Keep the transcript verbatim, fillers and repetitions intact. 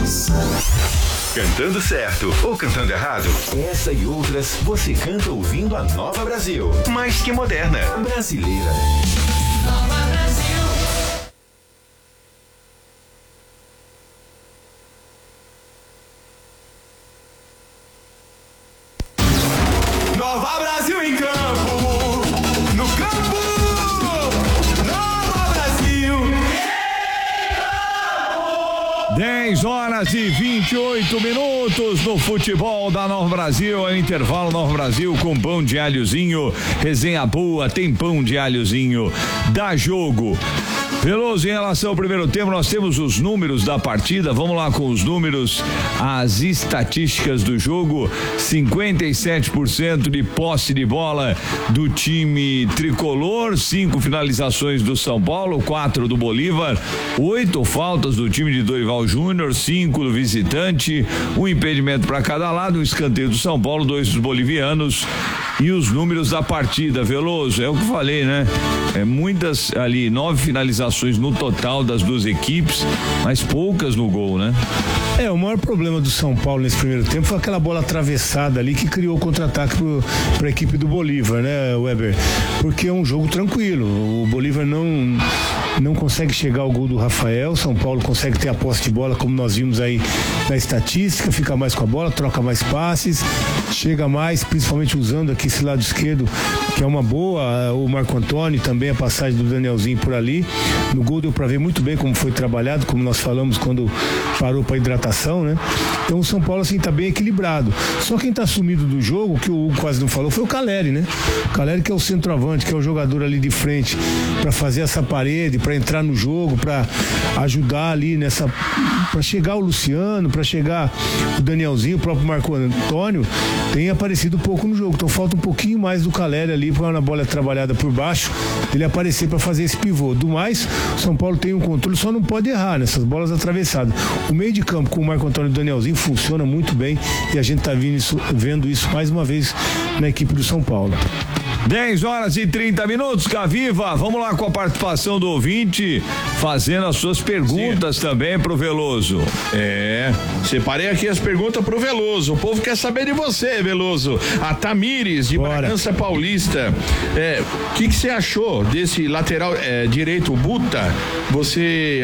Cantando certo ou cantando errado? Essa e outras você canta ouvindo a Nova Brasil. Mais que moderna. Brasileira. Nova Brasil. Nova Brasil em campo. No campo. Nova Brasil. dez horas e vinte e oito minutos no futebol da Nova Brasil, é intervalo Nova Brasil com pão de alhozinho, resenha boa, tem pão de alhozinho, dá jogo. Veloso, em relação ao primeiro tempo, nós temos os números da partida, vamos lá com os números, as estatísticas do jogo. Cinquenta e sete por cento de posse de bola do time tricolor, cinco finalizações do São Paulo, quatro do Bolívar, oito faltas do time de Dorival Júnior, cinco do visitante, um impedimento para cada lado, um escanteio do São Paulo, dois dos bolivianos. E os números da partida, Veloso, é o que eu falei, né? É muitas ali, nove finalizações no total das duas equipes, mas poucas no gol, né? É, o maior problema do São Paulo nesse primeiro tempo foi aquela bola atravessada ali que criou o contra-ataque para a equipe do Bolívar, né, Weber? Porque é um jogo tranquilo. O Bolívar não não consegue chegar ao gol do Rafael. São Paulo consegue ter a posse de bola, como nós vimos aí na estatística, fica mais com a bola, troca mais passes, chega mais, principalmente usando aqui esse lado esquerdo, que é uma boa. O Marco Antônio também, a passagem do Danielzinho por ali. No gol deu para ver muito bem como foi trabalhado, como nós falamos quando parou para hidratação, né? Então o São Paulo assim tá bem equilibrado. Só quem tá sumido do jogo, que o Hugo quase não falou, foi o Caleri, né? O Caleri, que é o centroavante, que é o jogador ali de frente para fazer essa parede, para entrar no jogo, para ajudar ali nessa, para chegar o Luciano, para chegar o Danielzinho, o próprio Marco Antônio, tem aparecido pouco no jogo. Então falta um pouquinho mais do Caleri ali, quando a bola é trabalhada por baixo, ele aparecer para fazer esse pivô. Do mais, o São Paulo tem um controle, só não pode errar nessas bolas atravessadas. O meio de campo com o Marco Antônio e o Danielzinho funciona muito bem e a gente está vendo isso mais uma vez na equipe do São Paulo. dez horas e trinta minutos, Caviva, vamos lá com a participação do ouvinte, fazendo as suas perguntas. Sim. Também pro Veloso. É, separei aqui as perguntas pro Veloso, o povo quer saber de você, Veloso. A Tamires, de Bora. Bragança Paulista, é, o que que você achou desse lateral é, direito, o Buta? Você